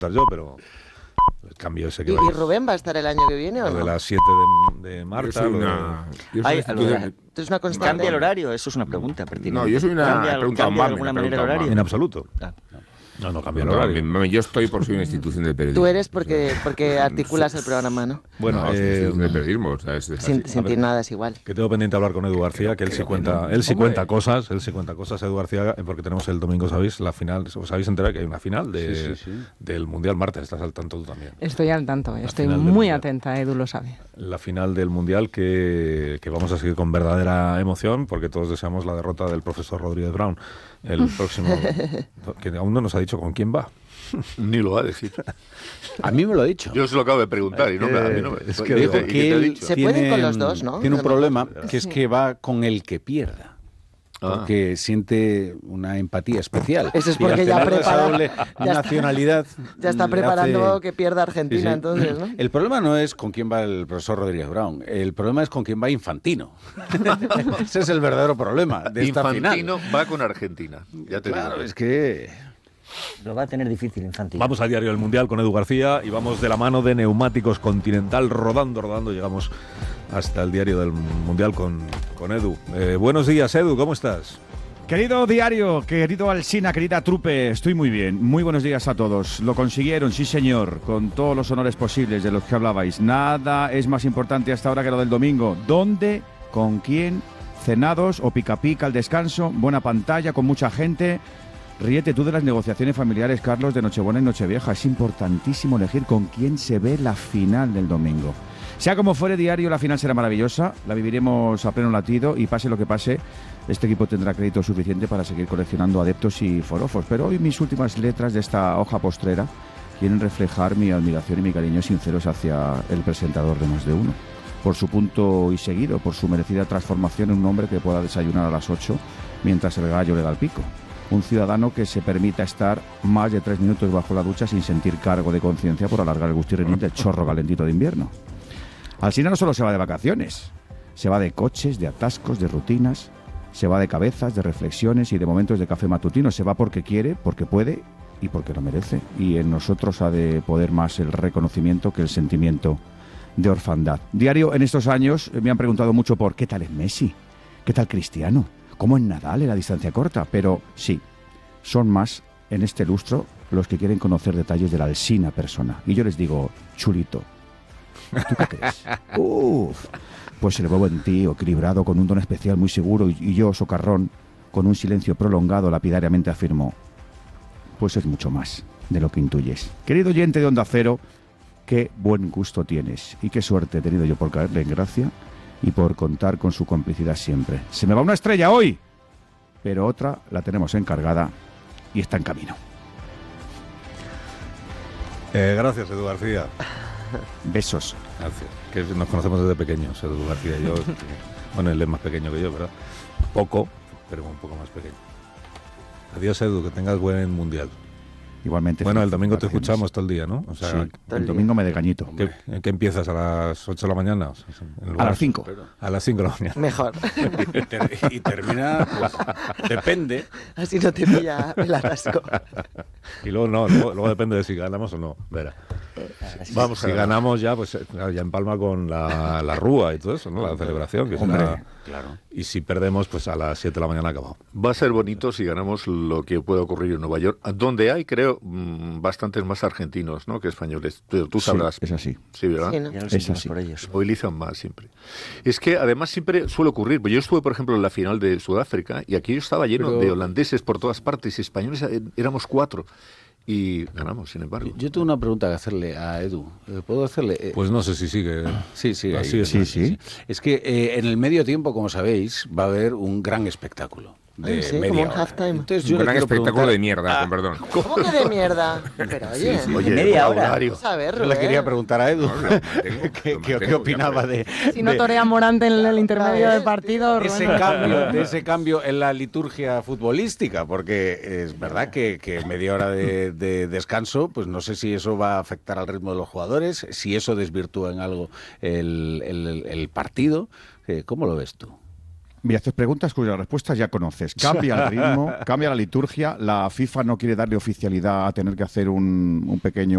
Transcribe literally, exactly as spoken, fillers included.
estar yo, pero el cambio ese que ¿Y, ¿Y Rubén va a estar el año que viene o lo no? de las siete de, de Marta. Yo soy una... Yo soy Ay, una lo de la- institución- ¿Tú es una constante? ¿Cambia el horario? Eso es una pregunta pertinente. No, yo soy una ¿Cambia, pregunta cambia de mame, alguna una manera el pregunta horario? En absoluto. Ah. No, no cambia el No, horario. mami, yo estoy por ser una institución de periodismo. Tú eres porque, porque articulas el programa, ¿no? Bueno, No, es una eh, institución de periodismo, o sea, es, es Sin, así. sin ti nada es igual. que tengo pendiente hablar con Edu García, que él sí creo que cuenta, no. él sí Hombre. cuenta cosas, él sí cuenta cosas, Edu García, eh, porque tenemos el domingo, ¿sabéis? La final, ¿os habéis enterado que hay una final de, Sí, sí, sí. del Mundial? Marta, estás al tanto tú también. Estoy al tanto, estoy final del muy Mundial. atenta, Edu lo sabe. La final del Mundial que, que vamos a seguir con verdadera emoción, porque todos deseamos la derrota del profesor Rodríguez Brown el próximo, que aún no nos ha dicho con quién va. Ni lo va a decir. A mí me lo ha dicho. Yo se lo acabo de preguntar y no me, a mí no me... Es que ¿Y Dijo qué- y qué que te ha él dicho? Se pueden con los dos, ¿no? Tiene un Además. problema, que es Sí. que va con el que pierda. Ah. Porque siente una empatía especial. Eso es Y al porque ya tener esa prepara- doble ya está- nacionalidad. Ya está le preparando hace- que pierda Argentina, Sí, sí. entonces, ¿no? El problema no es con quién va el profesor Rodríguez Brown. El problema es con quién va Infantino. Ese es el verdadero problema de esta Infantino final. va con Argentina. Ya te Claro, digo. es que... Lo va a tener difícil, Infantino. Vamos al diario del Mundial con Edu García y vamos de la mano de Neumáticos Continental, rodando, rodando, llegamos hasta el diario del Mundial con, con Edu. Eh, buenos días, Edu, ¿cómo estás? Querido diario, querido Alsina, querida trupe, estoy muy bien. Muy buenos días a todos. Lo consiguieron, sí señor, con todos los honores posibles de los que hablabais. Nada es más importante hasta ahora que lo del domingo. ¿Dónde? ¿Con quién? ¿Cenados o pica pica al descanso? ¿Buena pantalla con mucha gente? Ríete tú de las negociaciones familiares, Carlos, de Nochebuena y Nochevieja. Es importantísimo elegir con quién se ve la final del domingo. Sea como fuere, diario, la final será maravillosa. La viviremos a pleno latido y pase lo que pase, este equipo tendrá crédito suficiente para seguir coleccionando adeptos y forofos. Pero hoy mis últimas letras de esta hoja postrera quieren reflejar mi admiración y mi cariño sinceros hacia el presentador de Más de Uno. Por su punto y seguido, por su merecida transformación en un hombre que pueda desayunar a las ocho mientras el gallo le da el pico. Un ciudadano que se permita estar más de tres minutos bajo la ducha sin sentir cargo de conciencia por alargar el gustirrinín del chorro calentito de invierno. Alsina no solo se va de vacaciones, se va de coches, de atascos, de rutinas, se va de cabezas, de reflexiones y de momentos de café matutino. Se va porque quiere, porque puede y porque lo merece. Y en nosotros ha de poder más el reconocimiento que el sentimiento de orfandad. Diario, en estos años me han preguntado mucho por qué tal es Messi, qué tal Cristiano, cómo es Nadal en la distancia corta. Pero sí, son más en este lustro los que quieren conocer detalles de la Alsina persona. Y yo les digo, chulito, ¿tú qué crees? Uf, pues el bobo en tío, equilibrado, con un don especial muy seguro, y, y yo, socarrón, con un silencio prolongado, lapidariamente afirmo, pues es mucho más de lo que intuyes. Querido oyente de Onda Cero, qué buen gusto tienes y qué suerte he tenido yo por caerle en gracia y por contar con su complicidad siempre. Se me va una estrella hoy, pero otra la tenemos encargada y está en camino. Eh, gracias, Edu García. Besos. Gracias. Que nos conocemos desde pequeños, Edu García y yo. Bueno, él es más pequeño que yo, ¿verdad? Poco, pero un poco más pequeño. Adiós, Edu, que tengas buen mundial. Igualmente. Bueno, el domingo te felicitaciones. escuchamos todo el día, ¿no? O sea, Sí, el domingo me de gañito. ¿qué, ¿qué empiezas a las ocho de la mañana? O sea, en A lugar- las cinco. A las cinco de la mañana. Mejor. Y, ter- y termina, pues, depende. Así no te pilla el atasco. Y luego no, luego, luego depende de si ganamos o no. Verá. Vamos, si ganamos ya, pues eh, claro, ya empalma con la, la rúa y todo eso, ¿no? La celebración. Que Hombre, será- Claro. Y si perdemos, pues a las siete de la mañana acabado. Va a ser bonito si ganamos lo que puede ocurrir en Nueva York, donde hay, creo, mm, bastantes más argentinos, ¿no?, que españoles. Tú, tú Sí, sabrás. es así. Sí, ¿verdad? Sí, ¿no? Ya lo Es sentimos así. por ellos. Movilizan más siempre. Es que además siempre suele ocurrir. Pues yo estuve, por ejemplo, en la final de Sudáfrica y aquello estaba lleno Pero- de holandeses por todas partes y españoles eh, éramos cuatro. Y ganamos, sin embargo. Yo tengo una pregunta que hacerle a Edu. Eh, ¿Puedo hacerle? Eh, Pues no sé si sigue. sí, sí. así ahí. es. Sí, sí. Es que eh, en el medio tiempo, como sabéis, va a haber un gran espectáculo. De Ah, sí, media como un hora. halftime. Entonces, Un yo le gran quiero espectáculo preguntar- de mierda, con perdón. ¿Cómo que de mierda? Pero oye, Sí, sí. Oye, media hora. horario. vamos a ver, Yo le Rubén. quería preguntar a Edu No, lo mantengo, ¿qué, lo qué- qué mantengo, opinaba de, Si no de- torea Morante en el intermedio Otra del vez, partido, de ese Rubén. cambio, de ese cambio en la liturgia futbolística, porque es verdad que, que media hora de, de descanso, pues no sé si eso va a afectar al ritmo de los jugadores, si eso desvirtúa en algo el, el- el partido. Eh, ¿Cómo lo ves tú? Mira, haces preguntas cuyas respuestas ya conoces. Cambia el ritmo, cambia la liturgia. La FIFA no quiere darle oficialidad a tener que hacer un, un pequeño